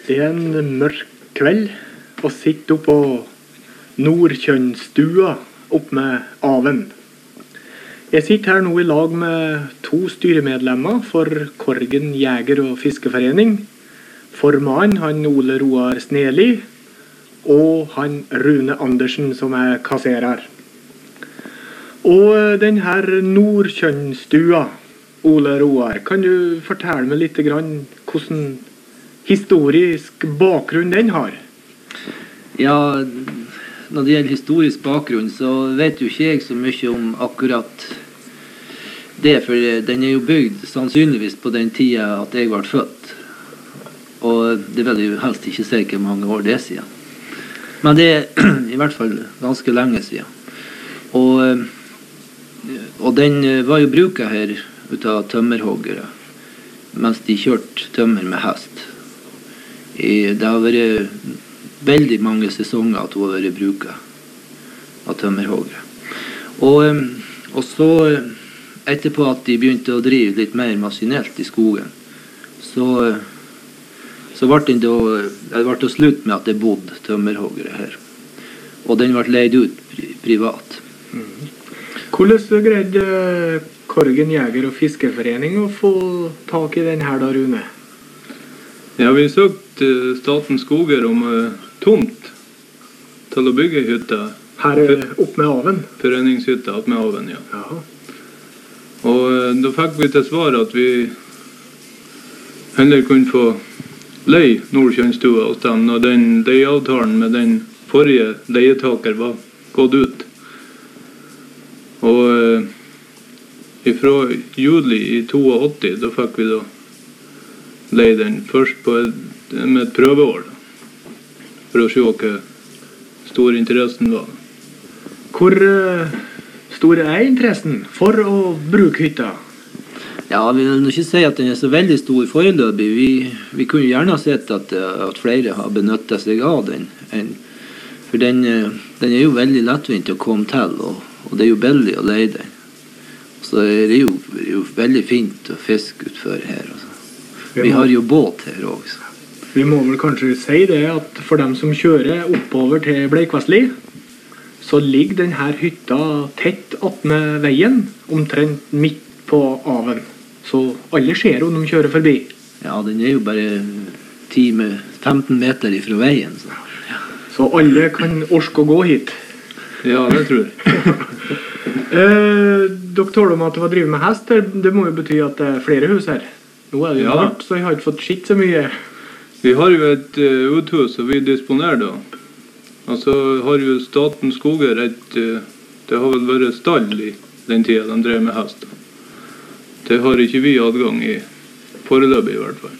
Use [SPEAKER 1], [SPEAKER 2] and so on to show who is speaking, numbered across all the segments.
[SPEAKER 1] Det er en mørk kveld, og sitter oppe på Nordkjønnstua opp med Aven. Jeg sitter her nå i lag med 2 styremedlemmer for Korgen Jeger- og Fiskeforening. Formann han Ole Roar Sneli, og han Rune Andersen som er kasserer. Og den her Nordkjønnstua, Ole Roar, kan du fortelle meg litt grann hvordan historisk bakgrunn den har?
[SPEAKER 2] Ja, når det gjelder historisk bakgrunn, så vet jo ikke jeg så mye om akkurat det, for den er jo bygd sannsynligvis på den tida at jeg ble født. Og det vil jeg jo helst ikke si hvor mange år det er siden. Men det er i hvert fall ganske lenge siden. Og den var jo bruket her ut av tømmerhoggere, mens de kjørte tømmer med hest. Det har vært veldig mange sesonger at hun har vært bruket av tømmerhoggere. Og så etterpå at de begynte å drive litt mer maskinelt i skogen, så ble det slutt med at det bodde tømmerhoggere her. Og den ble leid ut privat.
[SPEAKER 1] Hvordan greide Korgen Jeger- og Fiskeforening å få tak i den her da, Rune?
[SPEAKER 3] Ja, vi søkte Statens skoger om tomt til å bygge hytta.
[SPEAKER 1] Her opp med Aven?
[SPEAKER 3] Foreningshytta opp med Aven, ja.
[SPEAKER 1] Jaha.
[SPEAKER 3] Og da fikk vi til svar at vi heller kunne få lei Nordkjønnstua hos dem når den leieavtalen med den forrige leietaker var gått ut. Og fra juli i 82, da fikk vi da leie den først med et prøveår, for å se hva stor interessen var.
[SPEAKER 1] Hvor stor er interessen for å bruke hytta?
[SPEAKER 2] Ja, vi vil ikke si at den er så veldig stor foreløpig. Vi kunne gjerne ha sett at flere har benyttet seg av den. For den er jo veldig lettvint å komme til, og det er jo billig å leie den. Så det er jo veldig fint å fiske utfor her. Altså. Vi har jo båt her også.
[SPEAKER 1] Vi må vel kanskje si det at for dem som kjører oppover til Bleikvassli, så ligger denne hytta tett attmed veien, omtrent midt på Aven. Så alle ser om de kjører forbi.
[SPEAKER 2] Ja, den er jo bare 10-15 meter ifra veien. Så, ja.
[SPEAKER 1] Så alle kan orske å gå hit?
[SPEAKER 3] Ja, det tror jeg.
[SPEAKER 1] Dere taler om at det var drivet med hest her. Det må jo bety at det er flere hus her. Nå er det jo hardt, så jeg har ikke fått skitt så mye.
[SPEAKER 3] Vi har jo et uthus, og vi disponerer da. Og så har jo Statens skoger det har vel vært stall i den tida de drev med hest. Det har ikke vi adgang i, foreløpig i hvert fall.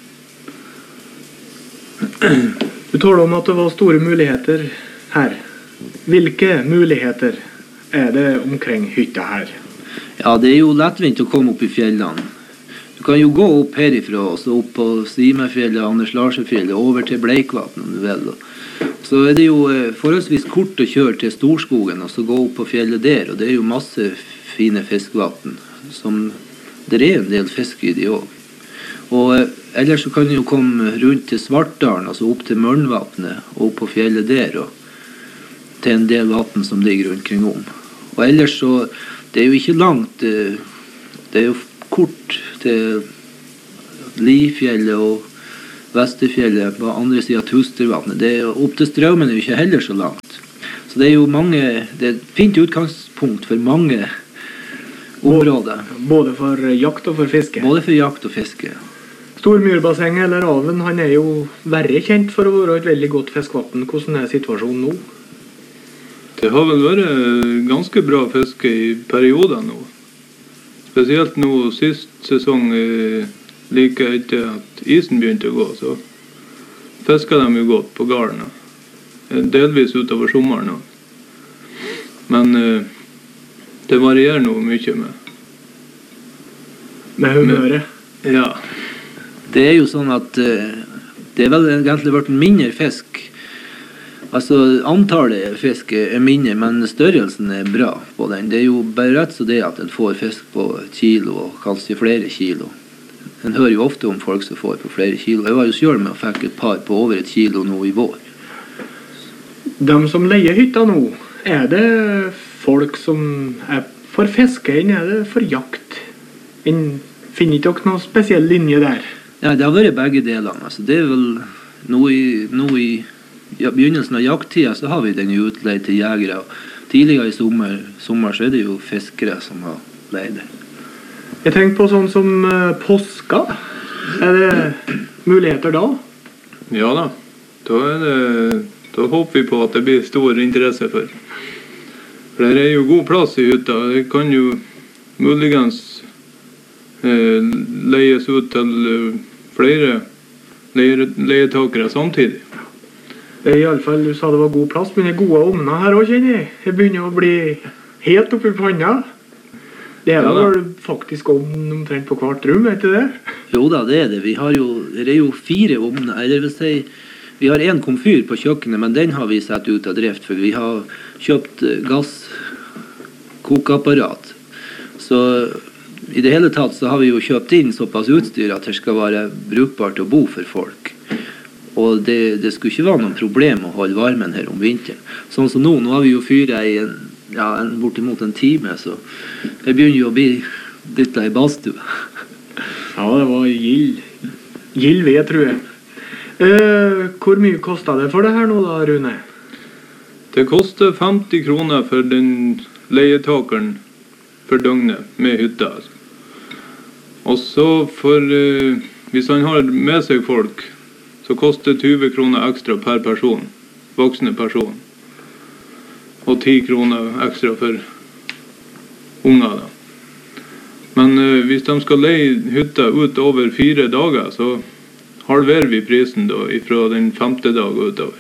[SPEAKER 1] Du taler om at det var store muligheter her. Hvilke muligheter er det omkring hytta her?
[SPEAKER 2] Ja, det er jo lettvint å komme opp i fjellene. Du kan jo gå opp herifra, og så opp på Stimefjellet, Anders Larsefjellet, over til Bleikvatn om du vil. Så er det jo forholdsvis kort å kjøre til Storskogen, og så gå opp på fjellet der, og det er jo masse fine fiskevatn, som det er en del fisk i de også. Og ellers så kan du jo komme rundt til Svartdalen, altså opp til Mørnvatnet, og opp på fjellet der, og til en del vatten som ligger rundt kring om. Og ellers så, det er jo ikke langt, det er jo kort til Lifjellet og Vesterfjellet på andre siden av Tustervatnet. Det er opp til Straumen er jo ikke heller så langt. Så det er jo det er et fint utgangspunkt for mange områder.
[SPEAKER 1] Både for jakt og for fiske?
[SPEAKER 2] Både for jakt og fiske.
[SPEAKER 1] Stormyrbassenget eller Aven, han er jo verre kjent for å være et veldig godt fiskevatn. Hvordan er situasjonen nå?
[SPEAKER 3] Det har vel vært ganske bra fiske i perioder nå. Spesielt nå sist sesong, like etter at isen begynte å gå, så fisket de jo godt på garden. Delvis utover sommeren. Men det varierer nå mye
[SPEAKER 1] med humøret?
[SPEAKER 3] Ja.
[SPEAKER 2] Det er jo sånn at det er vel egentlig vært mindre fisk. Altså, antallet fisk er mindre, men størrelsen er bra på den. Det er jo bare rett så det at en får fisk på 1 kilo, og kanskje flere kilo. En hører jo ofte om folk som får på flere kilo. Jeg var jo selv med og fikk et par på over 1 kilo nå i vår.
[SPEAKER 1] De som leier hytta nå, er det folk som er for fiske, eller er det for jakt? Finner ikke dere noen spesiell linje der?
[SPEAKER 2] Ja, det har vært begge delene. Altså, det er vel nå i begynnelsen av jakttida så har vi den utleid til jegere. Tidligere i sommer så er det jo fiskere som har leid det.
[SPEAKER 1] Jeg tenker på sånn som påska. Er det muligheter da?
[SPEAKER 3] Ja da. Da håper vi på at det blir stor interesse for. For det er jo god plass i hytta. Det kan jo muligens leies ut til flere leietakere samtidig.
[SPEAKER 1] Det er i alle fall, du sa det var god plass, men det er gode ovner her også, kjenner jeg. Det begynner å bli helt oppi panna. Det er vel faktisk ovn omtrent på hvert rom, vet du det?
[SPEAKER 2] Jo da, det er det. Det er jo 4 ovner. Det vil si, vi har en komfyr på kjøkkenet, men den har vi satt ut av drift, for vi har kjøpt gasskokeapparat. Så i det hele tatt så har vi jo kjøpt inn såpass utstyr at det skal være brukbart å bo for folk. Og det skulle ikke være noen problem å holde varmen her om vinteren. Sånn som nå har vi jo fyret i bortimot en time, så det begynner jo å bli litt av en badstue.
[SPEAKER 1] Ja, det var gild ved, tror jeg. Hvor mye kostet det for det her nå da, Rune?
[SPEAKER 3] Det koster 50 kroner for den leietakeren for døgnet med hytta. Og så hvis han har med seg folk, så koster 20 kroner ekstra per person, voksne person. Og 10 kroner ekstra for unger da. Men hvis de skal leie hytta ut over 4 dager, så halverer vi prisen da, fra den 5. dag og utover.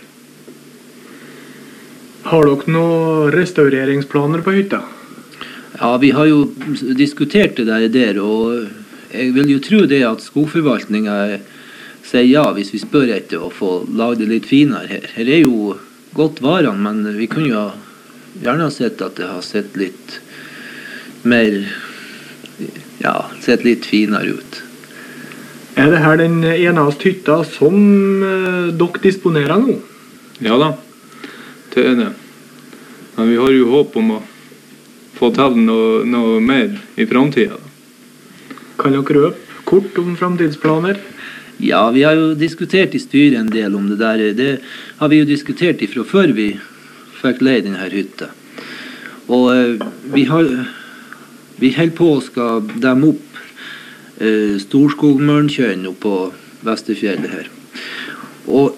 [SPEAKER 1] Har dere noen restaureringsplaner på hytta?
[SPEAKER 2] Ja, vi har jo diskutert det der, og jeg vil jo tro det at skogforvaltningen sier ja hvis vi spør etter å få lage det litt finere her. Her er jo godt varene, men vi kunne jo gjerne ha sett at det har sett litt mer, sett litt finere ut.
[SPEAKER 1] Er det her den eneste hytta som dere disponerer nå?
[SPEAKER 3] Ja da, det er det. Men vi har jo håp om å få til noe mer i fremtiden.
[SPEAKER 1] Kan dere røpe kort om fremtidsplaner?
[SPEAKER 2] Ja, vi har jo diskutert i styret en del om det der. Det har vi jo diskutert ifra før vi fikk leie denne hytta. Og vi holder på å skal demme opp Storskogmørnkjøen oppe på Vesterfjellet her. Og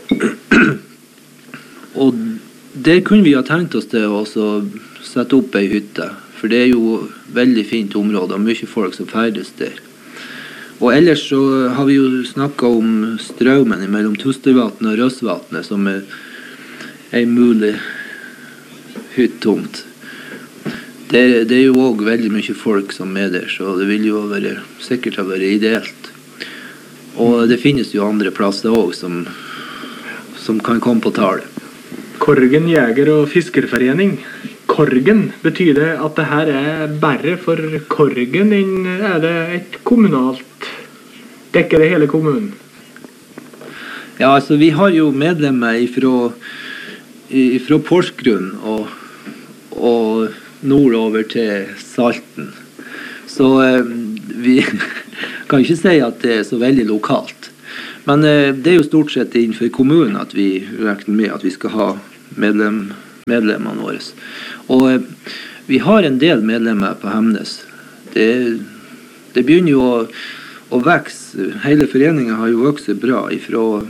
[SPEAKER 2] der kunne vi ha tenkt oss til å sette opp ei hytte, for det er jo veldig fint område og mye folk som ferdes der. Og ellers så har vi jo snakket om strømmen mellom Tustervatnet og Røsvatnet som er en mulig hytttomt. Det er jo også veldig mye folk som er der, så det vil jo sikkert ha vært ideelt. Og det finnes jo andre plasser også som kan komme på tale.
[SPEAKER 1] Korgen jeger- og fiskerforening. Korgen, betyr det at det her er bare for Korgen, er det et kommunalt? Dekker det hele kommunen?
[SPEAKER 2] Ja, altså vi har jo medlemmer fra Porsgrunn og nordover til Salten. Så vi kan ikke si at det er så veldig lokalt. Men det er jo stort sett innenfor kommunen at vi regner med at vi skal ha medlemmene våre. Og vi har en del medlemmer på Hemnes. Det begynner jo å vokse. Hele foreningen har jo vokst bra ifra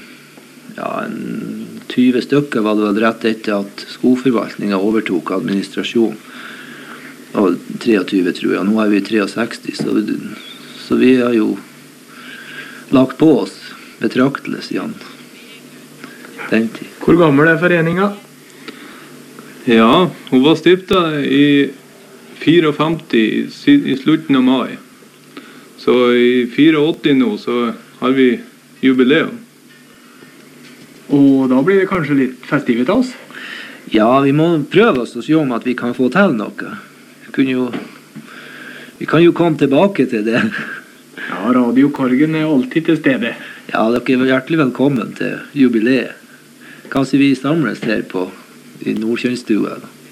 [SPEAKER 2] 20 stykker var det vel rett etter at skogforvaltningen overtok administrasjon. Og 23 tror jeg. Nå er vi 63, så vi har jo lagt på oss betraktelig siden den tid.
[SPEAKER 1] Hvor gammel er foreningen?
[SPEAKER 3] Ja, hun var stiftet i 54 i slutten av mai. Så i 84 nå så har vi jubileum.
[SPEAKER 1] Og da blir det kanskje litt festivitas?
[SPEAKER 2] Ja, vi må prøve oss og se om at vi kan få til noe. Vi kan jo komme tilbake til det.
[SPEAKER 1] Ja, Radio Korgen er alltid til stede.
[SPEAKER 2] Ja, dere er hjertelig velkommen til jubileet. Kanskje vi samles her på i Nordkjønnstua da.